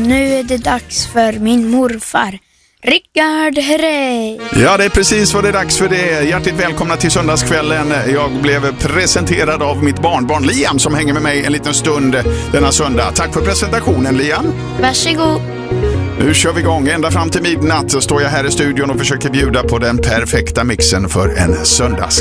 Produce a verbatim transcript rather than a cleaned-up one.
nu är det dags för min morfar. Rickard Herrey. Ja, det är precis vad det är dags för det. Hjärtligt välkomna till söndagskvällen. Jag blev presenterad av mitt barnbarn Liam som hänger med mig en liten stund denna söndag. Tack för presentationen, Liam. Varsågod. Nu kör vi igång. Ända fram till midnatt så står jag här i studion och försöker bjuda på den perfekta mixen för en söndags.